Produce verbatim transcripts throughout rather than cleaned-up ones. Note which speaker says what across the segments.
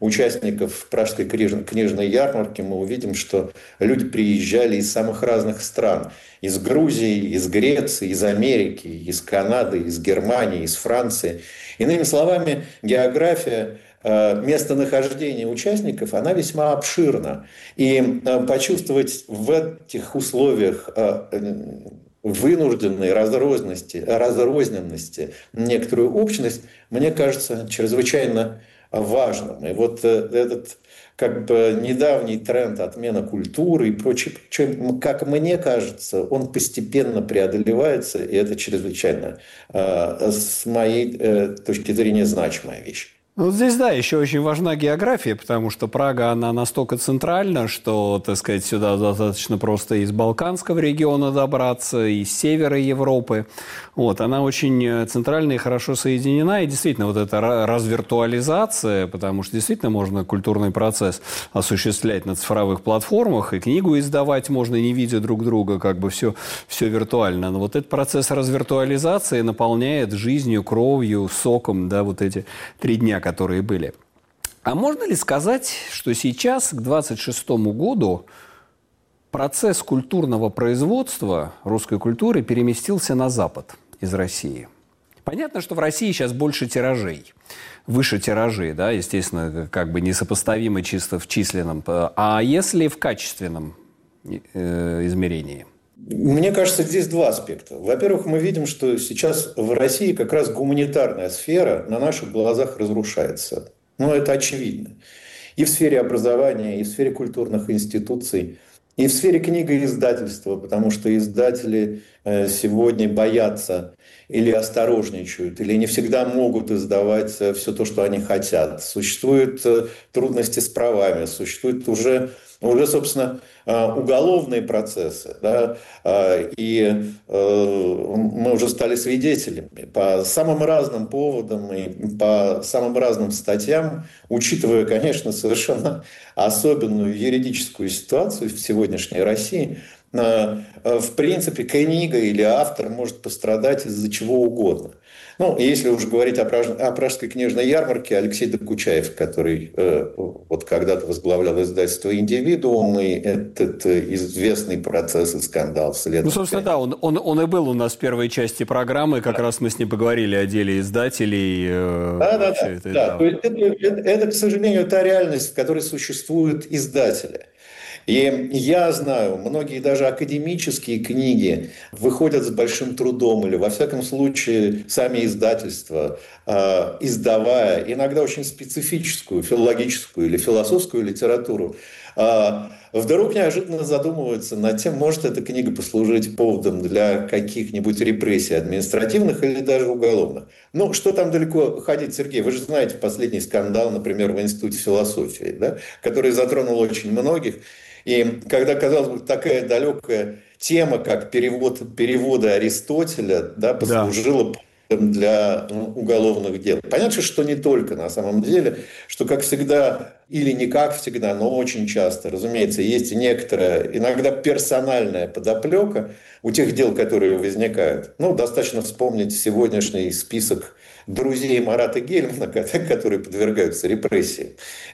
Speaker 1: участников Пражской книжной ярмарки, мы увидим, что люди приезжали из самых разных стран. Из Грузии, из Греции, из Америки, из Канады, из Германии, из Франции. Иными словами, география местонахождения участников, она весьма обширна. И почувствовать в этих условиях вынужденной разрозненности, разрозненности некоторую общность, мне кажется, чрезвычайно важным. И вот этот как бы недавний тренд отмена культуры и прочее, причем, как мне кажется, он постепенно преодолевается, и это чрезвычайно, с моей точки зрения, значимая вещь.
Speaker 2: Ну, здесь, да, еще очень важна география, потому что Прага, она настолько центральна, что, так сказать, сюда достаточно просто из Балканского региона добраться, из севера Европы. Вот, она очень центральна и хорошо соединена. И действительно, вот эта развиртуализация, потому что действительно можно культурный процесс осуществлять на цифровых платформах, и книгу издавать можно, не видя друг друга, как бы все, все виртуально. Но вот этот процесс развиртуализации наполняет жизнью, кровью, соком, да, вот эти три дня, которые были. А можно ли сказать, что сейчас, к двадцать шестому году, процесс культурного производства русской культуры переместился на Запад из России? Понятно, что в России сейчас больше тиражей, выше тиражей, да, естественно, как бы несопоставимы чисто в численном. А если в качественном э, измерении?
Speaker 1: Мне кажется, здесь два аспекта. Во-первых, мы видим, что сейчас в России как раз гуманитарная сфера на наших глазах разрушается. Ну, это очевидно. И в сфере образования, и в сфере культурных институций, и в сфере книгоиздательства, потому что издатели сегодня боятся или осторожничают, или не всегда могут издавать все то, что они хотят. Существуют трудности с правами, существуют уже... Уже, собственно, уголовные процессы, да, и мы уже стали свидетелями по самым разным поводам и по самым разным статьям, учитывая, конечно, совершенно особенную юридическую ситуацию в сегодняшней России. В принципе, книга или автор может пострадать из-за чего угодно. Ну, если уж говорить о, Праж... о Пражской книжной ярмарке, Алексей Докучаев, который э, вот когда-то возглавлял издательство «Индивидуум», и этот известный процесс и скандал вслед.
Speaker 2: Ну, собственно, да, он, он, он и был у нас в первой части программы, как да. раз мы с ним поговорили о деле издателей. Э,
Speaker 1: да, да, да. Это, да. То есть это, это, это, к сожалению, та реальность, в которой существуют издатели. И я знаю, многие даже академические книги выходят с большим трудом, или, во всяком случае, сами издательства, э, издавая иногда очень специфическую филологическую или философскую литературу, э, вдруг неожиданно задумываются над тем, может эта книга послужить поводом для каких-нибудь репрессий административных или даже уголовных. Ну, что там далеко ходить, Сергей? Вы же знаете последний скандал, например, в Институте философии, да, который затронул очень многих. И когда, казалось бы, такая далекая тема, как перевод, переводы Аристотеля, да, послужила да. для ну, уголовных дел. Понятно, что не только на самом деле, что, как всегда, или не как всегда, но очень часто, разумеется, есть и некоторая, иногда персональная подоплека у тех дел, которые возникают. Ну, достаточно вспомнить сегодняшний список друзей Марата Гельмана, которые подвергаются репрессиям.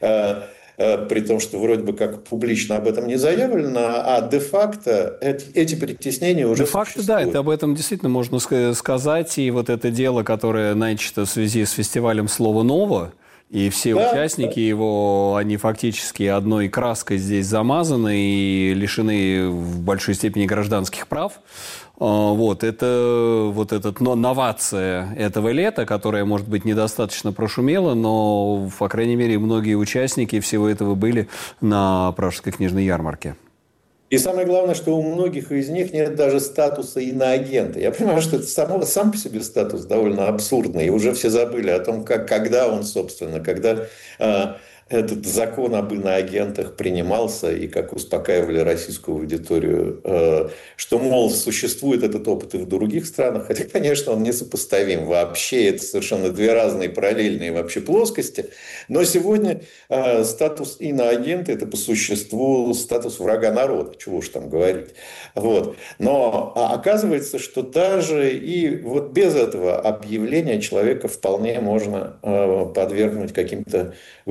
Speaker 1: При том, что вроде бы как публично об этом не заявлено, а де-факто эти притеснения уже
Speaker 2: де-факто,
Speaker 1: существуют.
Speaker 2: Да, это об этом действительно можно сказать. И вот это дело, которое начато в связи с фестивалем «Слово ново», и все да, участники да. его, они фактически одной краской здесь замазаны и лишены в большой степени гражданских прав. Вот, это вот эта новация этого лета, которая, может быть, недостаточно прошумела, но, по крайней мере, многие участники всего этого были на Пражской книжной ярмарке.
Speaker 1: И самое главное, что у многих из них нет даже статуса иноагента. Я понимаю, что это само, сам по себе статус довольно абсурдный, и уже все забыли о том, как, когда он, собственно, когда... этот закон об иноагентах принимался, и как успокаивали российскую аудиторию, что, мол, существует этот опыт и в других странах, хотя, конечно, он несопоставим вообще, это совершенно две разные параллельные вообще плоскости, но сегодня статус иноагента – это по существу статус врага народа, чего уж там говорить. Вот. Но оказывается, что даже и вот без этого объявления человека вполне можно подвергнуть каким-то притеснениям,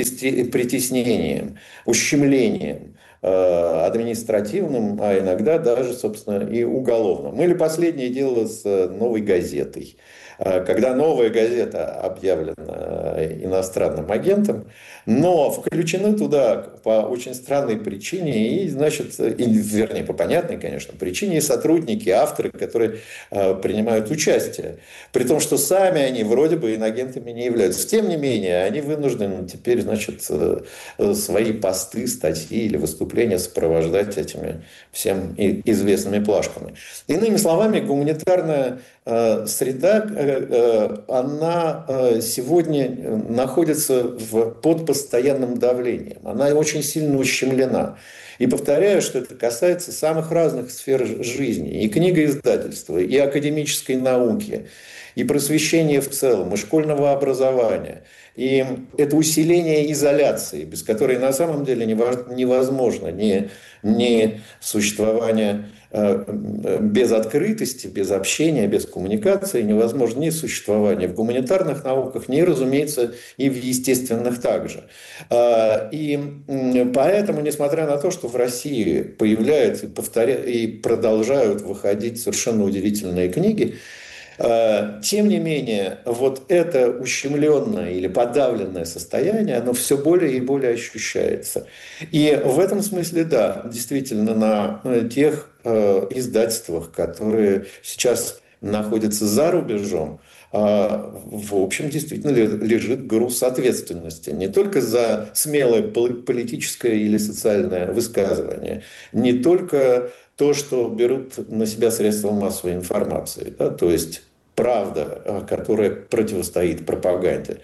Speaker 1: притеснением, ущемлением административным, а иногда даже, собственно, и уголовным. Или последнее дело с «Новой газетой». Когда «Новая газета» объявлена иностранным агентом, но включены туда по очень странной причине, и, значит, и, вернее, по понятной, конечно, причине, и сотрудники, авторы, которые принимают участие. При том, что сами они вроде бы инагентами не являются. Тем не менее, они вынуждены теперь, значит, свои посты, статьи или выступления сопровождать этими всем известными плашками. Иными словами, гуманитарная среда, она сегодня находится в, под постоянным давлением. Она очень сильно ущемлена. И повторяю, что это касается самых разных сфер жизни. И книгоиздательства, и академической науки, и просвещения в целом, и школьного образования. И это усиление изоляции, без которой на самом деле невозможно ни, ни существование без открытости, без общения, без коммуникации, невозможно ни существование в гуманитарных науках, ни, разумеется, и в естественных также. И поэтому, несмотря на то, что в России появляются и, повторя... и продолжают выходить совершенно удивительные книги, тем не менее, вот это ущемленное или подавленное состояние, оно все более и более ощущается. И в этом смысле, да, действительно, на тех издательствах, которые сейчас находятся за рубежом, в общем, действительно лежит груз ответственности. Не только за смелое политическое или социальное высказывание, не только то, что берут на себя средства массовой информации, да, то есть правда, которая противостоит пропаганде.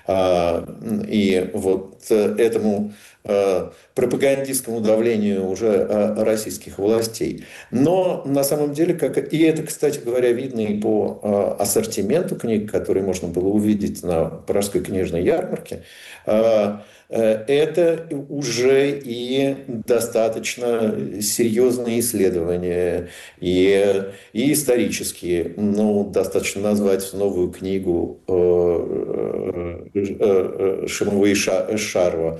Speaker 1: И вот этому пропагандистскому давлению уже российских властей. Но на самом деле, как и это, кстати говоря, видно и по ассортименту книг, которые можно было увидеть на Пражской книжной ярмарке, это уже и достаточно серьезные исследования, и, и исторические. Ну, достаточно назвать новую книгу Шимова и Шарова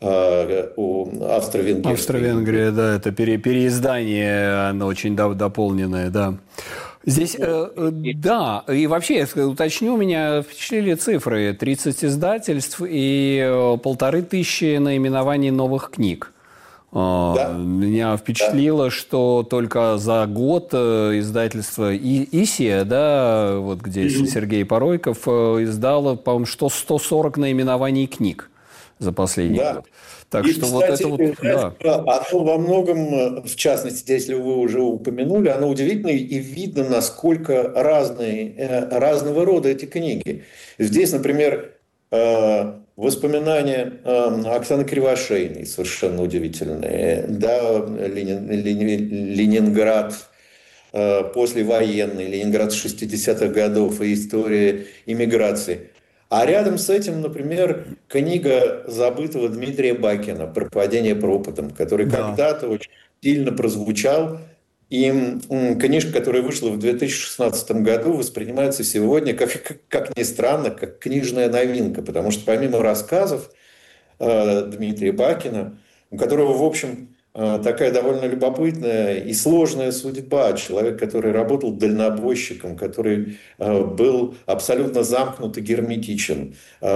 Speaker 1: у Австро-Венгерии.
Speaker 2: Австро-Венгрия, да, это пере, переиздание, оно очень дополненное, да. Здесь, э, да, и вообще, я уточню, меня впечатлили цифры. тридцать издательств и полторы тысячи наименований новых книг. Да. Меня впечатлило, да. что только за год издательство «Исия», да, вот где mm-hmm. Сергей Поройков, издало, по-моему, что сто сорок наименований книг за последний
Speaker 1: да.
Speaker 2: год. Так
Speaker 1: и,
Speaker 2: что
Speaker 1: кстати,
Speaker 2: вот это вот,
Speaker 1: да. Оно во многом, в частности, если вы уже упомянули, оно удивительно и видно, насколько разные, разного рода эти книги. Здесь, например, воспоминания Оксаны Кривошеиной совершенно удивительные. Да, Ленин, Ленинград послевоенный, Ленинград шестидесятых годов и история иммиграции. А рядом с этим, например, книга забытого Дмитрия Бакина «Пропадение пропадом», который да. когда-то очень сильно прозвучал. И книжка, которая вышла в две тысячи шестнадцатом году, воспринимается сегодня, как, как, как ни странно, как книжная новинка. Потому что помимо рассказов э, Дмитрия Бакина, у которого, в общем, такая довольно любопытная и сложная судьба. Человек, который работал дальнобойщиком, который был абсолютно замкнут и герметичен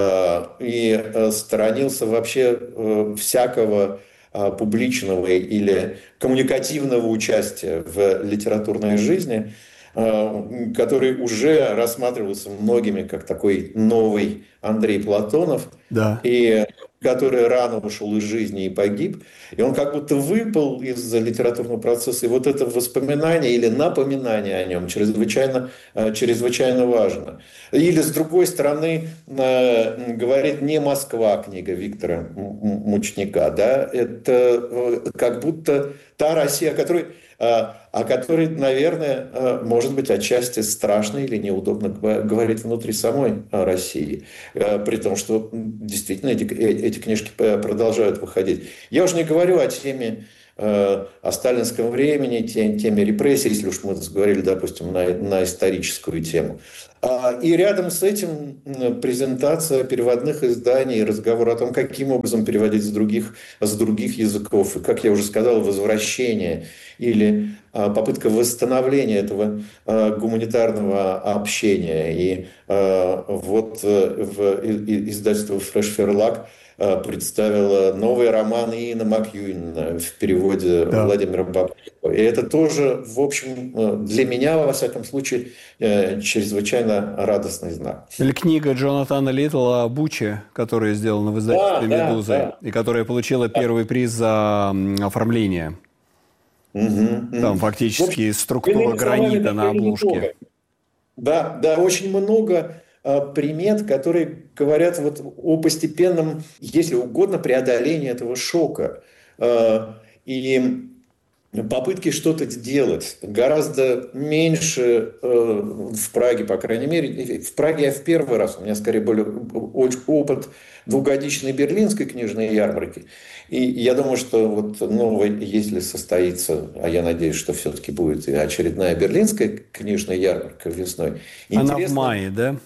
Speaker 1: и сторонился вообще всякого публичного или коммуникативного участия в литературной жизни, который уже рассматривался многими как такой новый Андрей Платонов. Да. И который рано ушел из жизни и погиб, и он как будто выпал из литературного процесса, и вот это воспоминание или напоминание о нем чрезвычайно, чрезвычайно важно. Или, с другой стороны, говорит не «Москва» книга Виктора Мучника, да, это как будто та Россия, о которой, о которой, наверное, может быть, отчасти страшно или неудобно говорить внутри самой России, при том, что действительно эти, эти книжки продолжают выходить. Я уже не говорю о теме э, о сталинском времени, теме, теме репрессий, если уж мы говорили, допустим, на, на историческую тему. А, и рядом с этим презентация переводных изданий, разговор о том, каким образом переводить с других, с других языков. И, как я уже сказал, возвращение или а, попытка восстановления этого а, гуманитарного общения. И а, вот а, в и, издательство «Фреш Ферлаг» представила новый роман Иэна Макьюина в переводе да. Владимира Бабкова. И это тоже, в общем, для меня, во всяком случае, чрезвычайно радостный знак.
Speaker 2: Или книга Джонатана Литтла «Буча», которая сделана в издательстве да, «Медузы», да, да. и которая получила да. первый приз за оформление. Угу, Там угу. фактически общем, структура гранита на обложке.
Speaker 1: Да, да, очень много примет, которые говорят вот о постепенном, если угодно, преодолении этого шока. И попытки что-то сделать. Гораздо меньше в Праге, по крайней мере. В Праге я в первый раз, у меня скорее был опыт двухгодичной берлинской книжной ярмарки. И я думаю, что вот новая, если состоится, а я надеюсь, что все-таки будет очередная берлинская книжная ярмарка весной.
Speaker 2: Она в мае, да?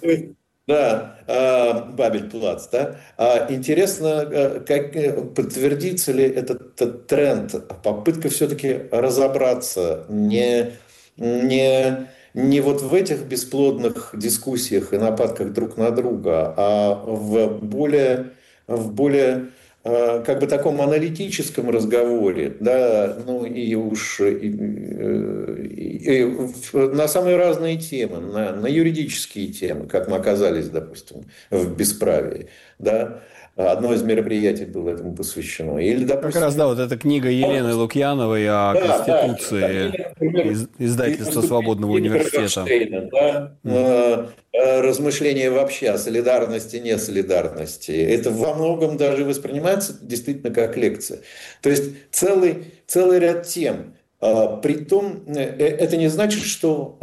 Speaker 1: Да, Бабель-Плац, да. Интересно, как, подтвердится ли этот, этот тренд, попытка все-таки разобраться не, не, не вот в этих бесплодных дискуссиях и нападках друг на друга, а в более, в более как бы таком аналитическом разговоре, да, ну и уж и, и, и, на самые разные темы, на, на юридические темы, как мы оказались, допустим, в бесправии, да. Одно из мероприятий было этому посвящено. Или, допустим,
Speaker 2: как раз, да, вот эта книга Елены Лукьяновой о да, Конституции, да, да, из, издательства Свободного университета.
Speaker 1: Да, mm. Размышления вообще о солидарности, не солидарности. Это во многом даже воспринимается действительно как лекция. То есть целый, целый ряд тем. Притом это не значит, что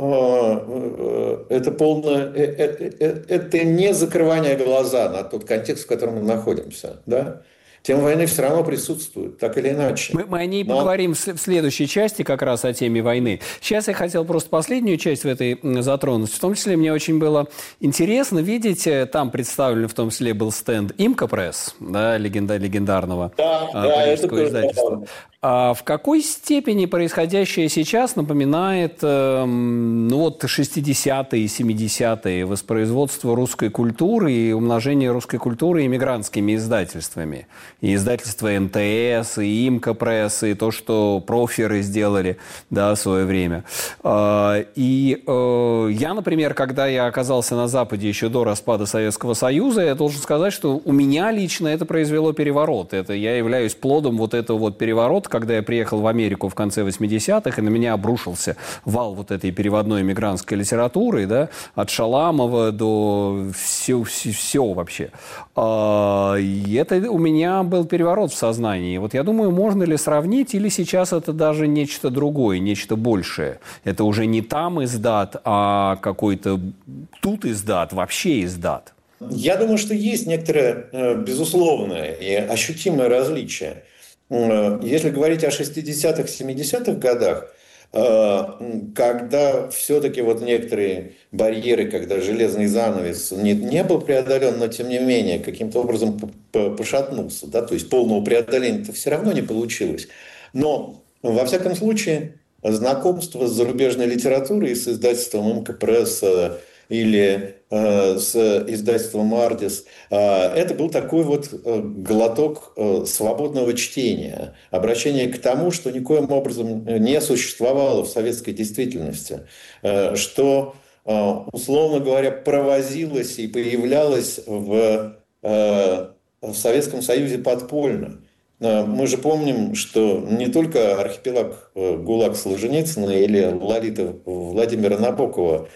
Speaker 1: это полное, это не закрывание глаза на тот контекст, в котором мы находимся, да? Тема войны все равно присутствует, так или иначе.
Speaker 2: Мы, мы о ней Но... поговорим в следующей части как раз о теме войны. Сейчас я хотел просто последнюю часть в этой затронуть. В том числе мне очень было интересно видеть, там представлен в том числе был стенд Имка Пресс, да, легенда, легендарного
Speaker 1: да, да, это
Speaker 2: издательства. Да. А в какой степени происходящее сейчас напоминает э, ну вот шестидесятые и семидесятые воспроизводство русской культуры и умножение русской культуры иммигрантскими издательствами? И издательство эн тэ эс, и Имка Пресс, и то, что проферы сделали, да, в свое время. И я, например, когда я оказался на Западе еще до распада Советского Союза, я должен сказать, что у меня лично это произвело переворот. Это я являюсь плодом вот этого вот переворота, когда я приехал в Америку в конце восьмидесятых, и на меня обрушился вал вот этой переводной иммигрантской литературы, да, от Шаламова до все, все, все вообще. И это у меня был переворот в сознании. Вот я думаю, можно ли сравнить, или сейчас это даже нечто другое, нечто большее. Это уже не там издат, а какой-то тут издат, вообще издат.
Speaker 1: Я думаю, что есть некоторое безусловное и ощутимое различие. Если говорить о шестидесятых, семидесятых годах, когда все-таки вот некоторые барьеры, когда железный занавес не, не был преодолен, но тем не менее каким-то образом пошатнулся, да, то есть полного преодоления-то все равно не получилось. Но, во всяком случае, знакомство с зарубежной литературой, с издательством Имка Пресс или э, с издательством Ардис, э, это был такой вот э, глоток э, свободного чтения, обращение к тому, что никоим образом не существовало в советской действительности, э, что, э, условно говоря, провозилось и появлялось в, э, в Советском Союзе подпольно. Мы же помним, что не только архипелаг ГУЛАГ Солженицына или Лолита Владимира Набокова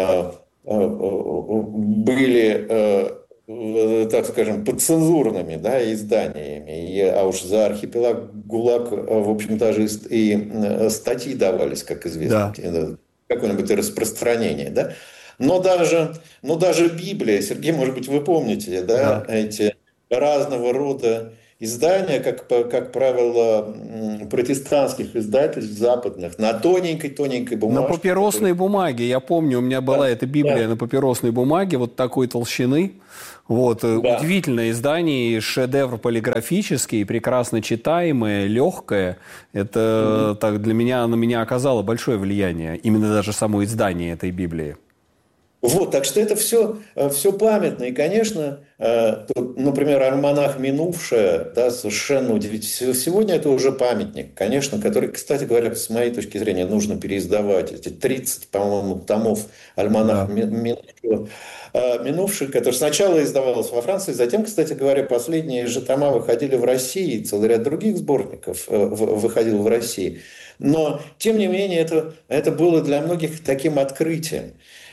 Speaker 1: были, так скажем, подцензурными, да, изданиями, и, а уж за архипелаг ГУЛАГ, в общем, даже и статьи давались, как известно, да. Какое-нибудь распространение, да. Но даже, но даже Библия, Сергей, может быть, вы помните, да, да. эти разного рода издания, как, как правило, протестантских издательств западных, на тоненькой-тоненькой бумажке.
Speaker 2: На папиросной которая... бумаге. Я помню, у меня была да, эта Библия да. на папиросной бумаге, вот такой толщины. Вот. Да. Удивительное издание, шедевр полиграфический, прекрасно читаемое, легкое. Это mm-hmm. так, для меня, на меня оказало большое влияние. Именно даже само издание этой Библии.
Speaker 1: Вот, так что это все, все памятно. И, конечно, например, альманах «Минувшее», да, совершенно удивительно. Сегодня это уже памятник, конечно, который, кстати говоря, с моей точки зрения, нужно переиздавать. Эти тридцать, по-моему, томов альманах да. «Минувшего», «Минувшее», который сначала издавался во Франции, затем, кстати говоря, последние же тома выходили в России, целый ряд других сборников выходил в России. Но, тем не менее, это, это было для многих таким открытием.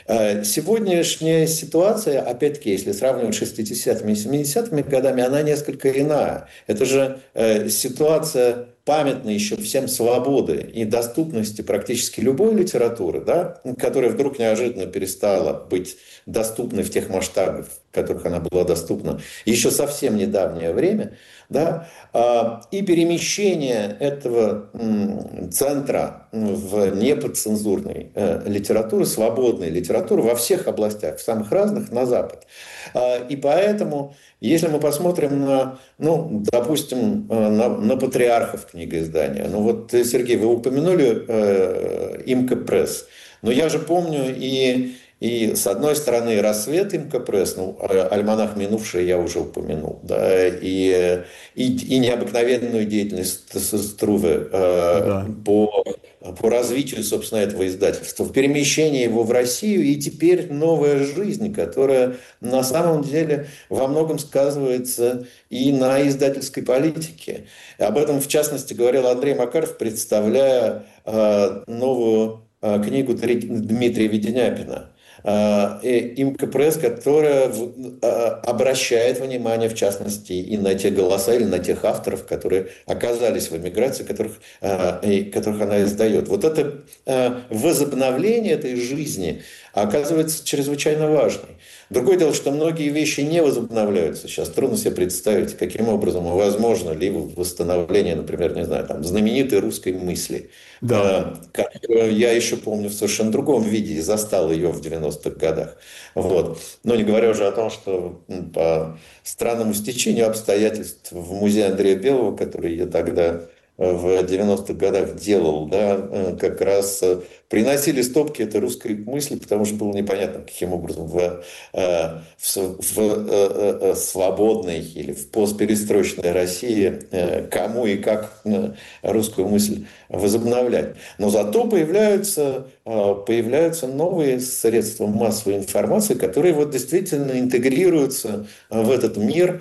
Speaker 1: Сегодняшняя ситуация, опять-таки, если сравнивать с шестидесятыми и семидесятыми годами, она несколько иная. Это же ситуация памятна еще всем свободы и доступности практически любой литературы, да, которая вдруг неожиданно перестала быть доступной в тех масштабах, в которых она была доступна еще совсем недавнее время. Да, и перемещение этого центра в неподцензурной литературы, свободной литературы во всех областях, в самых разных, на Запад. И поэтому, если мы посмотрим на, ну, допустим, на, на патриархов книгоиздания, ну вот, Сергей, вы упомянули э, Имка Пресс, но я же помню и... И, с одной стороны, «Рассвет» Имка Пресс, ну, альманах «Минувшее» я уже упомянул, да, и, и, и необыкновенную деятельность Струве э, да. по, по развитию, собственно, этого издательства, в перемещении его в Россию, и теперь новая жизнь, которая на самом деле во многом сказывается и на издательской политике. Об этом, в частности, говорил Андрей Макаров, представляя э, новую э, книгу Дмитрия Веденяпина. Имка Пресс, которая обращает внимание, в частности, и на те голоса, или на тех авторов, которые оказались в эмиграции, которых, которых она издает. Вот это возобновление этой жизни оказывается чрезвычайно важной. Другое дело, что многие вещи не возобновляются. Сейчас трудно себе представить, каким образом возможно ли восстановление, например, не знаю, там, знаменитой русской мысли. Да. Которую я еще помню в совершенно другом виде и застал ее в девяностых годах. Вот. Но не говоря уже о том, что по странному стечению обстоятельств в музее Андрея Белого, который я тогда в девяностых годах делал, да, как раз приносили стопки этой русской мысли, потому что было непонятно, каким образом в, в, в свободной или в постперестроечной России кому и как русскую мысль возобновлять. Но зато появляются, появляются новые средства массовой информации, которые вот действительно интегрируются в этот мир,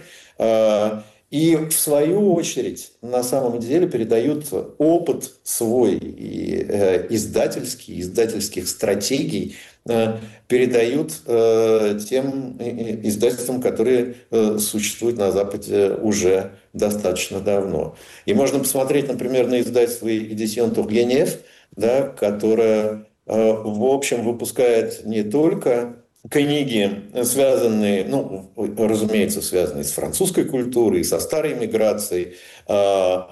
Speaker 1: и в свою очередь на самом деле передают опыт свой и э, издательский, издательских стратегий, э, передают э, тем издательствам, которые э, существуют на Западе уже достаточно давно. И можно посмотреть, например, на издательство Éditions Turgenev, да, которое э, в общем выпускает не только книги, связанные, ну, разумеется, связанные с французской культурой, со старой миграцией, но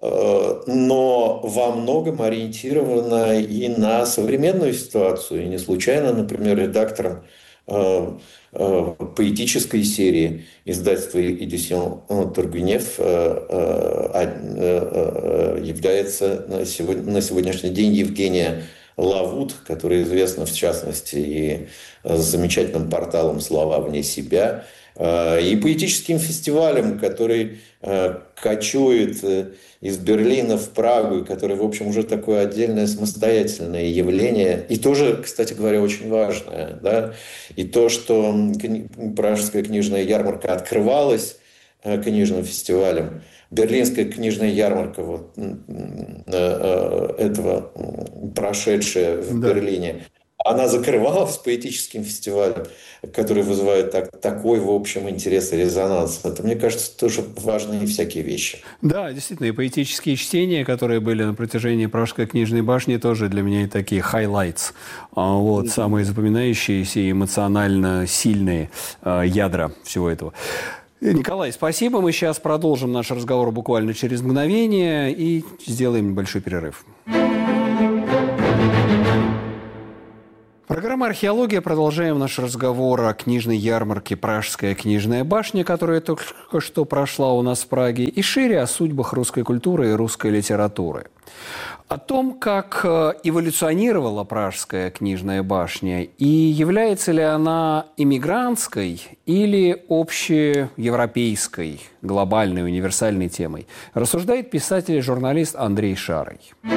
Speaker 1: во многом ориентирована и на современную ситуацию. И не случайно, например, редактором поэтической серии издательства Éditions Turgenev является на сегодняшний день Евгения Лавут, которая известна, в частности, и замечательным порталом «Слова вне себя», и поэтическим фестивалем, который кочует из Берлина в Прагу, и который, в общем, уже такое отдельное самостоятельное явление, и тоже, кстати говоря, очень важное. Да? И то, что Пражская книжная ярмарка открывалась книжным фестивалем, Берлинская книжная ярмарка вот, этого прошедшая в да. Берлине, она закрывалась поэтическим фестивалем, который вызывает так, такой, в общем, интерес и резонанс. Это, мне кажется, тоже важные всякие вещи.
Speaker 2: Да, действительно, и поэтические чтения, которые были на протяжении Пражской книжной башни, тоже для меня и такие highlights. Вот, самые запоминающиеся и эмоционально сильные ядра всего этого. Николай, спасибо. Мы сейчас продолжим наш разговор буквально через мгновение и сделаем небольшой перерыв. Программа «Археология». Продолжаем наш разговор о книжной ярмарке «Пражская книжная башня», которая только что прошла у нас в Праге, и шире о судьбах русской культуры и русской литературы. О том, как эволюционировала Пражская книжная башня и является ли она иммигрантской или общеевропейской, глобальной, универсальной темой, рассуждает писатель и журналист Андрей Шарый.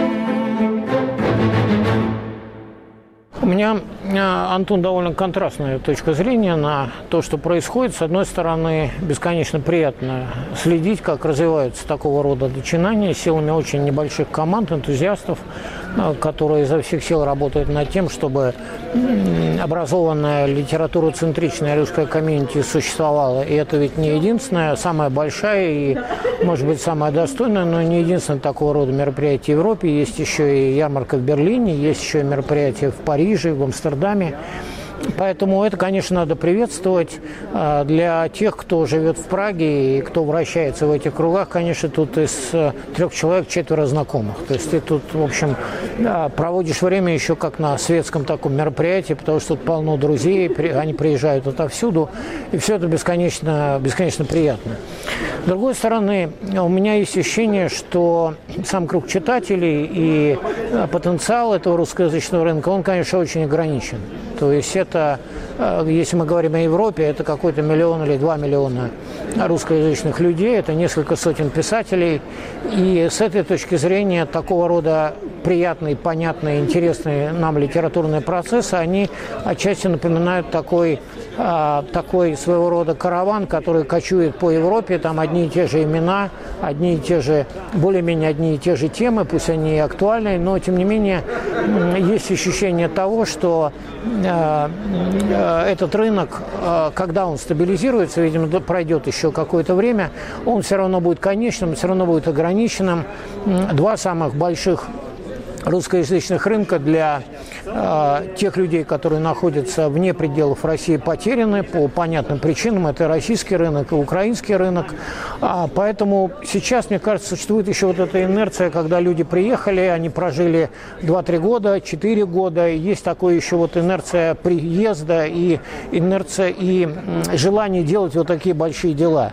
Speaker 3: У меня, Антон, довольно контрастная точка зрения на то, что происходит. С одной стороны, бесконечно приятно следить, как развиваются такого рода начинания силами очень небольших команд, энтузиастов, которые изо всех сил работают над тем, чтобы образованная литературоцентричная русская комьюнити существовала. И это ведь не единственная, самая большая и, может быть, самая достойная, но не единственное такого рода мероприятие в Европе. Есть еще и ярмарка в Берлине, есть еще и мероприятия в Париже, в Амстердаме. Поэтому это, конечно, надо приветствовать. Для тех, кто живет в Праге и кто вращается в этих кругах, конечно, тут из трех человек четверо знакомых. То есть ты тут, в общем, проводишь время еще как на светском таком мероприятии, потому что тут полно друзей, они приезжают отовсюду, и все это бесконечно, бесконечно приятно. С другой стороны, у меня есть ощущение, что сам круг читателей и потенциал этого русскоязычного рынка, он, конечно, очень ограничен. То есть это, если мы говорим о Европе, это какой-то миллион или два миллиона русскоязычных людей, это несколько сотен писателей. И с этой точки зрения такого рода приятные, понятные, интересные нам литературные процессы, они отчасти напоминают такой, такой своего рода караван, который кочует по Европе, там одни и те же имена, одни и те же, более-менее одни и те же темы, пусть они и актуальны, но тем не менее есть ощущение того, что этот рынок, когда он стабилизируется, видимо, пройдет еще какое-то время, он все равно будет конечным, все равно будет ограниченным. Два самых больших русскоязычных рынка для э, тех людей, которые находятся вне пределов России, потеряны по понятным причинам. Это российский рынок и украинский рынок. А, поэтому сейчас, мне кажется, существует еще вот эта инерция, когда люди приехали, они прожили два-три года, четыре года. Есть такое еще вот инерция приезда и инерция и желание делать вот такие большие дела.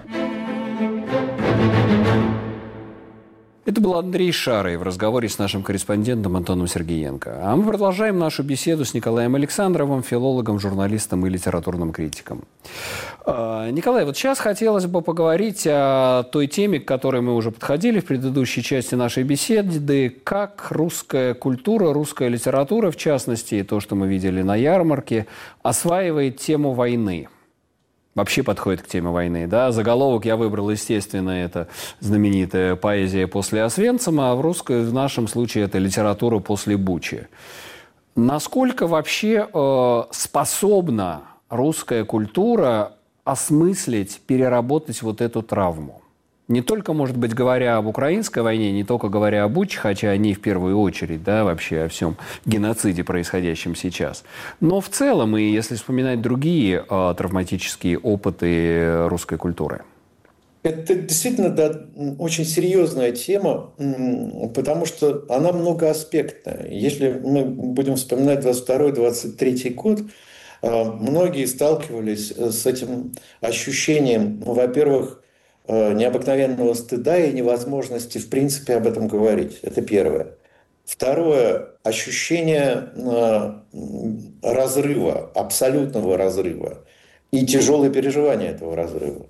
Speaker 2: Это был Андрей Шарый в разговоре с нашим корреспондентом Антоном Сергеенко. А мы продолжаем нашу беседу с Николаем Александровым, филологом, журналистом и литературным критиком. Николай, вот сейчас хотелось бы поговорить о той теме, к которой мы уже подходили в предыдущей части нашей беседы, как русская культура, русская литература, в частности, то, что мы видели на ярмарке, осваивает тему войны. Вообще подходит к теме войны. Да? Заголовок я выбрал, естественно, это знаменитая поэзия после Освенцима, а в русской, в нашем случае, это литература после Бучи. Насколько вообще э, способна русская культура осмыслить, переработать вот эту травму? Не только, может быть, говоря об украинской войне, не только говоря о Буче, хотя они в первую очередь, да, вообще о всем геноциде, происходящем сейчас. Но в целом, и если вспоминать другие э, травматические опыты русской культуры.
Speaker 1: Это действительно, да, очень серьезная тема, потому что она многоаспектная. Если мы будем вспоминать двадцать второй — двадцать третий год, многие сталкивались с этим ощущением, ну, во-первых, необыкновенного стыда и невозможности, в принципе, об этом говорить. Это первое. Второе – ощущение разрыва, абсолютного разрыва и тяжелое переживание этого разрыва.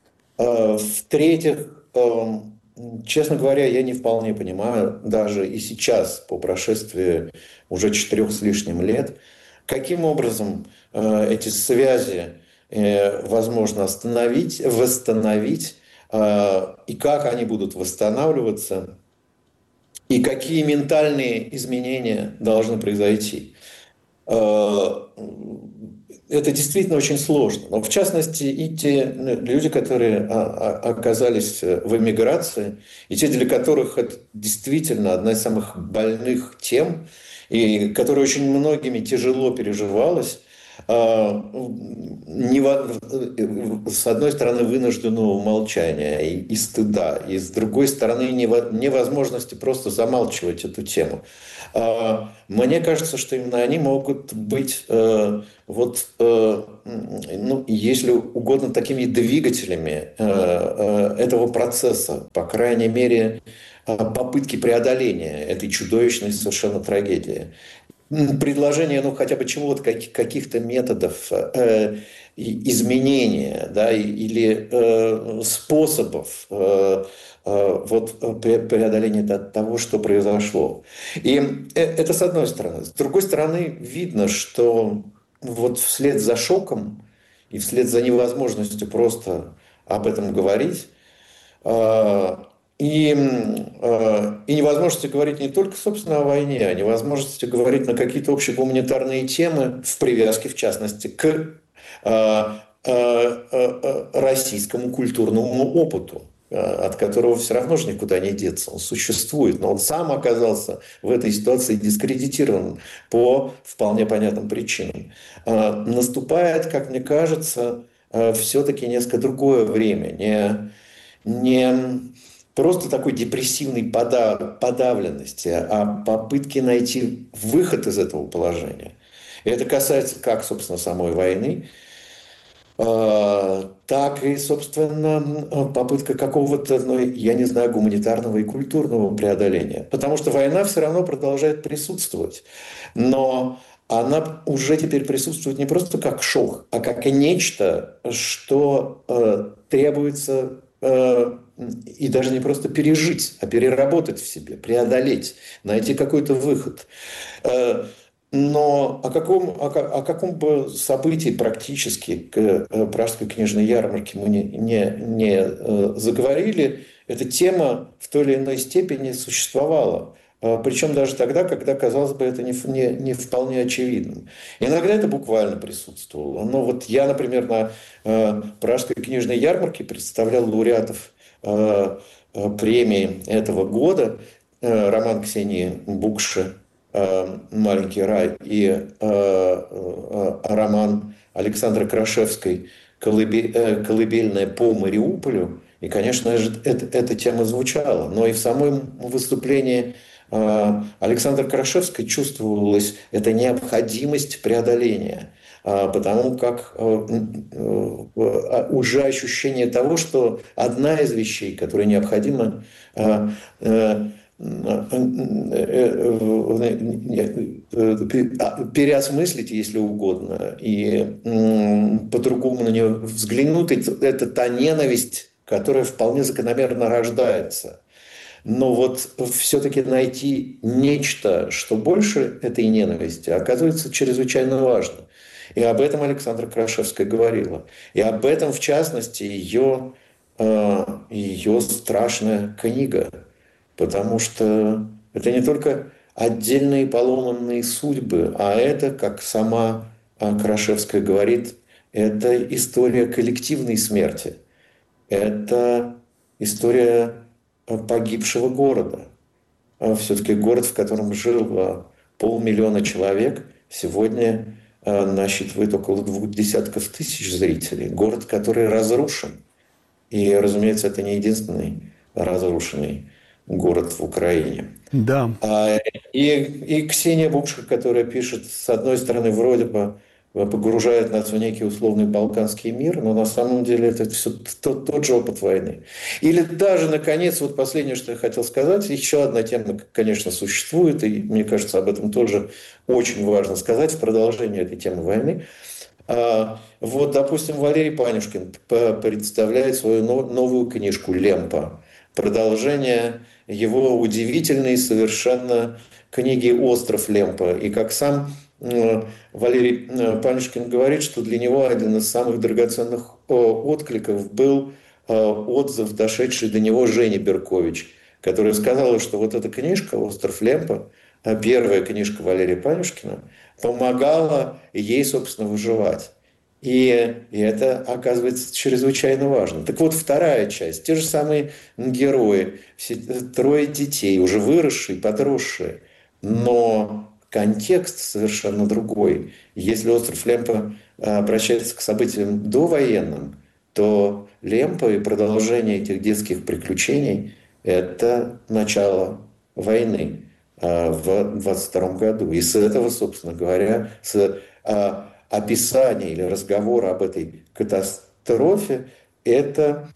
Speaker 1: В-третьих, честно говоря, я не вполне понимаю, даже и сейчас, по прошествии уже четырех с лишним лет, каким образом эти связи возможно остановить, восстановить, и как они будут восстанавливаться, и какие ментальные изменения должны произойти. Это действительно очень сложно. Но в частности, и те люди, которые оказались в эмиграции, и те, для которых это действительно одна из самых больных тем, и которая очень многими тяжело переживалась, с одной стороны, вынужденного молчания и, и стыда, и с другой стороны, невозможности просто замалчивать эту тему. Мне кажется, что именно они могут быть, вот, ну, если угодно, такими двигателями этого процесса, по крайней мере, попытки преодоления этой чудовищной совершенно трагедии. Предложение, ну, хотя бы чего-то, каких-то методов э, изменения, да, или э, способов э, э, вот, преодоления того, что произошло. И это с одной стороны. С другой стороны, видно, что вот вслед за шоком и вслед за невозможностью просто об этом говорить, э, И, и невозможности говорить не только, собственно, о войне, а невозможности говорить на какие-то общие гуманитарные темы, в привязке, в частности, к российскому культурному опыту, от которого все равно же никуда не деться. Он существует, но он сам оказался в этой ситуации дискредитирован по вполне понятным причинам. Наступает, как мне кажется, все-таки несколько другое время, не... не просто такой депрессивной подавленности, а попытки найти выход из этого положения. И это касается как, собственно, самой войны, так и, собственно, попытка какого-то, ну, я не знаю, гуманитарного и культурного преодоления. Потому что война все равно продолжает присутствовать. Но она уже теперь присутствует не просто как шок, а как и нечто, что требуется и даже не просто пережить, а переработать в себе, преодолеть, найти какой-то выход. Но о каком, о, о каком бы событии практически к Пражской книжной ярмарке мы не, не, не заговорили, эта тема в той или иной степени существовала. Причем даже тогда, когда, казалось бы, это не, не, не вполне очевидным. Иногда это буквально присутствовало. Но вот я, например, на э, Пражской книжной ярмарке представлял лауреатов э, э, премии этого года. Э, роман Ксении Букши э, «Маленький рай» и э, э, роман Александры Крашевской «Колыбельная по Мариуполю». И, конечно, это, эта тема звучала. Но и в самом выступлении Александры Крашевской чувствовалась эта необходимость преодоления, потому как уже ощущение того, что одна из вещей, которая необходима переосмыслить, если угодно, и по-другому на нее взглянуть, это та ненависть, которая вполне закономерно рождается. Но вот все-таки найти нечто, что больше этой ненависти, оказывается чрезвычайно важно. И об этом Александра Крашевская говорила. И об этом, в частности, ее, ее страшная книга. Потому что это не только отдельные поломанные судьбы, а это, как сама Крашевская говорит, это история коллективной смерти. Это история погибшего города. Все-таки город, в котором жил полмиллиона человек, сегодня насчитывает около двух десятков тысяч зрителей. Город, который разрушен. И, разумеется, это не единственный разрушенный город в Украине.
Speaker 2: Да.
Speaker 1: И, и Ксения Букша, которая пишет, с одной стороны, вроде бы погружает нас в некий условный балканский мир, но на самом деле это все тот, тот же опыт войны. Или даже, наконец, вот последнее, что я хотел сказать, еще одна тема, конечно, существует, и мне кажется, об этом тоже очень важно сказать в продолжении этой темы войны. Вот, допустим, Валерий Панюшкин представляет свою новую книжку «Лемпа». Продолжение его удивительной совершенно книги «Остров Лемпа». И как сам Валерий Панюшкин говорит, что для него один из самых драгоценных откликов был отзыв, дошедший до него Жени Беркович, которая сказала, что вот эта книжка «Остров Лемпа», первая книжка Валерия Панюшкина, помогала ей, собственно, выживать. И, и это, оказывается, чрезвычайно важно. Так вот, вторая часть. Те же самые герои, все, трое детей, уже выросшие, подросшие, но контекст совершенно другой. Если остров Лемпо обращается к событиям довоенным, то Лемпо и продолжение этих детских приключений – это начало войны в двадцать втором году. И с этого, собственно говоря, с описания или разговора об этой катастрофе, это,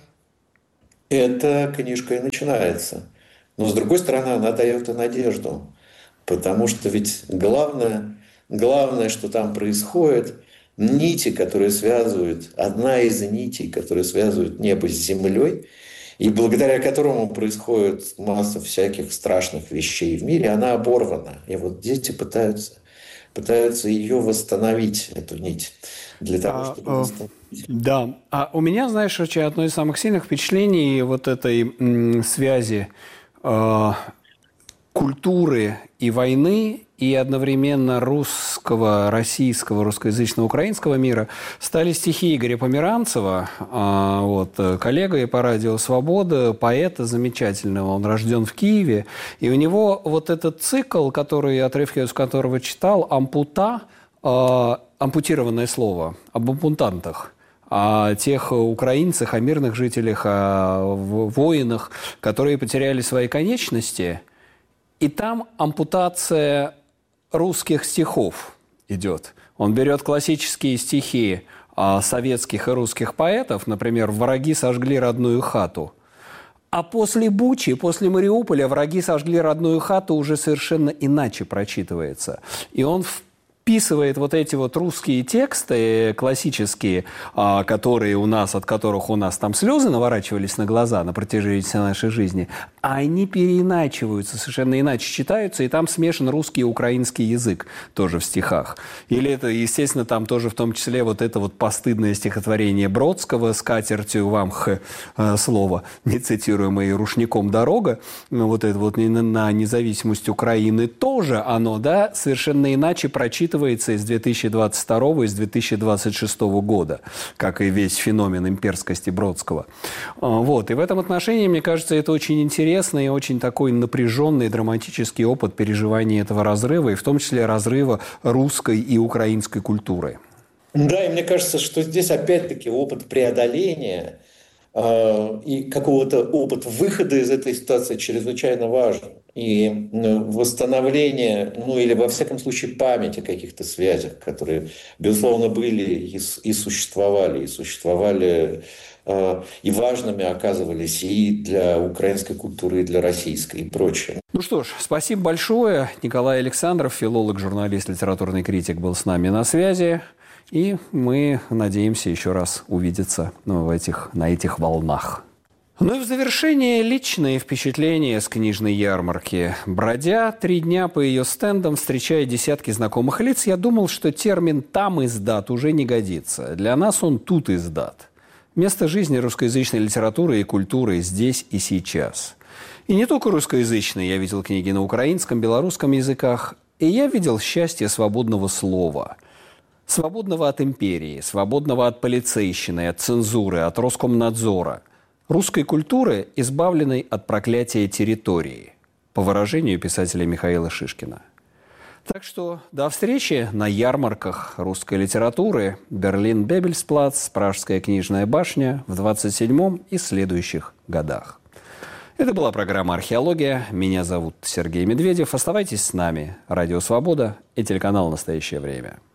Speaker 1: эта книжка и начинается. Но, с другой стороны, она дает и надежду. Потому что ведь главное, главное, что там происходит, нити, которые связывают, одна из нитей, которые связывают небо с землей, и благодаря которому происходит масса всяких страшных вещей в мире, она оборвана. И вот дети пытаются, пытаются ее восстановить, эту нить, для того, чтобы
Speaker 2: а,
Speaker 1: восстановить.
Speaker 2: Да. А у меня, знаешь, одно из самых сильных впечатлений вот этой м, связи э, культуры и войны, и одновременно русского, российского, русскоязычного, украинского мира стали стихи Игоря Померанцева, э, вот, коллега по радио «Свобода», поэта замечательного, он рожден в Киеве, и у него вот этот цикл, который, отрывки из которого читал, «Ампута», э, ампутированное слово, об ампутантах, о тех украинцах, о мирных жителях, о воинах, которые потеряли свои конечности. И там ампутация русских стихов идет. Он берет классические стихи советских и русских поэтов, например, «Враги сожгли родную хату». А после Бучи, после Мариуполя «Враги сожгли родную хату» уже совершенно иначе прочитывается. И он вписывает вот эти вот русские тексты классические, которые у нас, от которых у нас там слезы наворачивались на глаза на протяжении всей нашей жизни, они переиначиваются, совершенно иначе читаются, и там смешан русский и украинский язык тоже в стихах. Или это, естественно, там тоже в том числе вот это вот постыдное стихотворение Бродского «С катертью вам х слово», не цитируемое «Рушником дорога», вот это вот на независимость Украины тоже оно, да, совершенно иначе прочитывается из две тысячи двадцать второго, из две тысячи двадцать шестого года, как и весь феномен имперскости Бродского. Вот. И в этом отношении, мне кажется, это очень интересный и очень такой напряженный драматический опыт переживания этого разрыва, и в том числе разрыва русской и украинской культуры.
Speaker 1: Да, и мне кажется, что здесь опять-таки опыт преодоления э, и какого-то опыта выхода из этой ситуации чрезвычайно важен. И восстановление, ну или во всяком случае память о каких-то связях, которые, безусловно, были и, и существовали, и существовали, э, и важными оказывались и для украинской культуры, и для российской, и прочее.
Speaker 2: Ну что ж, спасибо большое. Николай Александров, филолог, журналист, литературный критик, был с нами на связи. И мы надеемся еще раз увидеться ну, в этих, на этих волнах. Ну и в завершение личные впечатления с книжной ярмарки. Бродя три дня по ее стендам, встречая десятки знакомых лиц, я думал, что термин «там издат» уже не годится. Для нас он «тут издат». Место жизни русскоязычной литературы и культуры здесь и сейчас. И не только русскоязычной. Я видел книги на украинском, белорусском языках. И я видел счастье свободного слова. Свободного от империи, свободного от полицейщины, от цензуры, от Роскомнадзора. Русской культуры, избавленной от проклятия территории, по выражению писателя Михаила Шишкина. Так что до встречи на ярмарках русской литературы Берлин-Бебельсплац, Пражская книжная башня в двадцать седьмом и следующих годах. Это была программа «Археология». Меня зовут Сергей Медведев. Оставайтесь с нами. Радио «Свобода» и телеканал «Настоящее время».